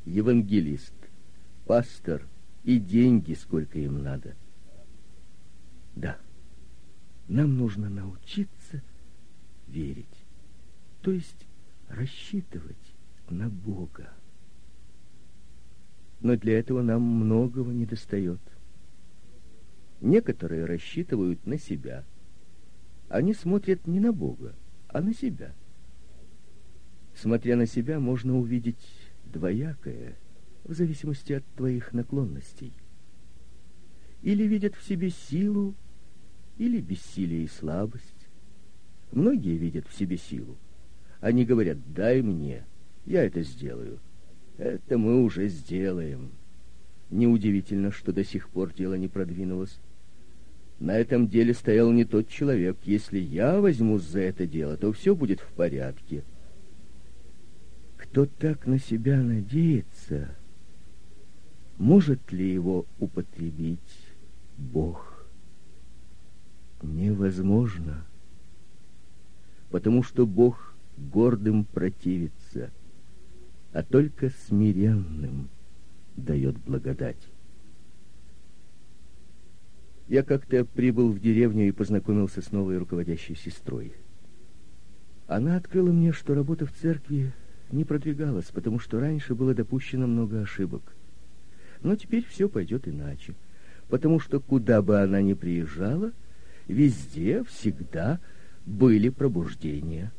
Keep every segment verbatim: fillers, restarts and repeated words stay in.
евангелист, пастор и деньги, сколько им надо. Да, нам нужно научиться верить, то есть рассчитывать на Бога. Но для этого нам многого недостает. Некоторые рассчитывают на себя. Они смотрят не на Бога, а на себя. Смотря на себя, можно увидеть двоякое, в зависимости от твоих наклонностей. Или видят в себе силу, или бессилие и слабость. Многие видят в себе силу. Они говорят: дай мне, я это сделаю. Это мы уже сделаем. Неудивительно, что до сих пор дело не продвинулось. На этом деле стоял не тот человек. Если я возьмусь за это дело, то все будет в порядке. Кто так на себя надеется, может ли его употребить Бог? Невозможно, потому что Бог гордым противится, а только смиренным дает благодать. Я как-то прибыл в деревню и познакомился с новой руководящей сестрой. Она открыла мне, что работа в церкви не продвигалась, потому что раньше было допущено много ошибок. Но теперь все пойдет иначе, потому что куда бы она ни приезжала, везде, всегда были пробуждения.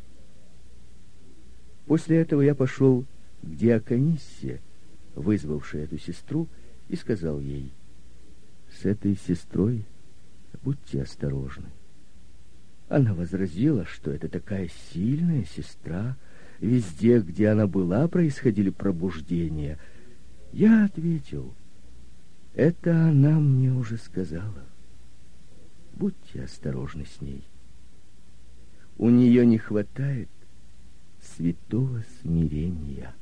После этого я пошел к диакониссе, вызвавшей эту сестру, и сказал ей: с этой сестрой будьте осторожны. Она возразила, что это такая сильная сестра, везде, где она была, происходили пробуждения. Я ответил: это она мне уже сказала. Будьте осторожны с ней. У нее не хватает святого смирения.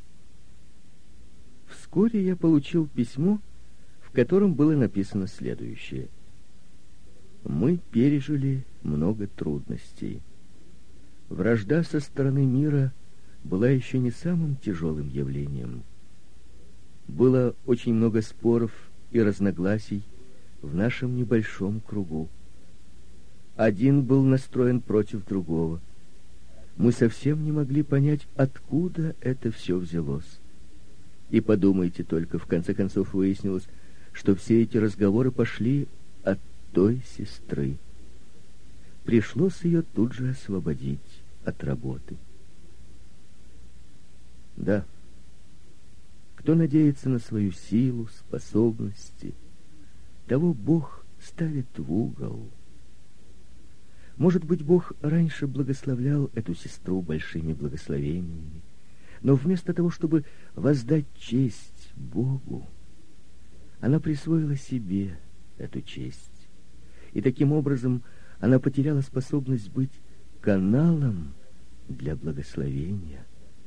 Вскоре я получил письмо, в котором было написано следующее: мы пережили много трудностей. Вражда со стороны мира была еще не самым тяжелым явлением. Было очень много споров и разногласий в нашем небольшом кругу. Один был настроен против другого. Мы совсем не могли понять, откуда это все взялось. И подумайте только, в конце концов выяснилось, что все эти разговоры пошли от той сестры. Пришлось ее тут же освободить от работы. Да, кто надеется на свою силу, способности, того Бог ставит в угол. Может быть, Бог раньше благословлял эту сестру большими благословениями, но вместо того, чтобы воздать честь Богу, она присвоила себе эту честь. И таким образом она потеряла способность быть каналом для благословения.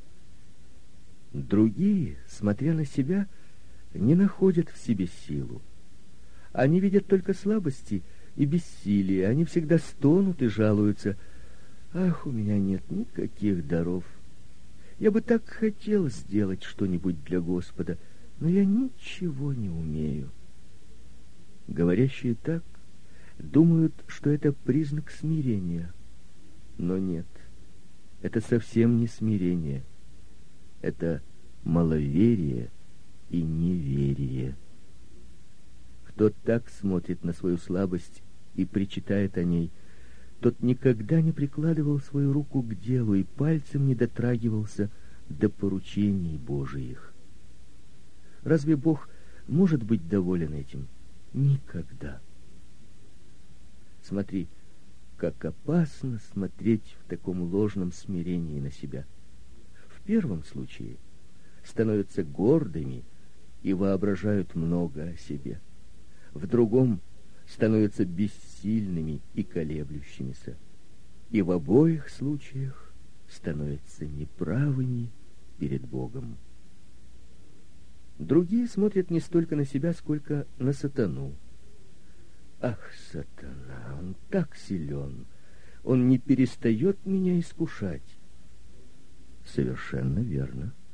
Другие, смотря на себя, не находят в себе силу. Они видят только слабости и бессилие. Они всегда стонут и жалуются: ах, у меня нет никаких даров. Я бы так хотел сделать что-нибудь для Господа, но я ничего не умею. Говорящие так думают, что это признак смирения. Но нет, это совсем не смирение. Это маловерие и неверие. Кто так смотрит на свою слабость и причитает о ней, тот никогда не прикладывал свою руку к делу и пальцем не дотрагивался до поручений Божиих. Разве Бог может быть доволен этим? Никогда. Смотри, как опасно смотреть в таком ложном смирении на себя. В первом случае становятся гордыми и воображают много о себе. В другом становятся бессильными и колеблющимися. И в обоих случаях становятся неправыми перед Богом. Другие смотрят не столько на себя, сколько на сатану. Ах, сатана, он так силен, он не перестает меня искушать. Совершенно верно.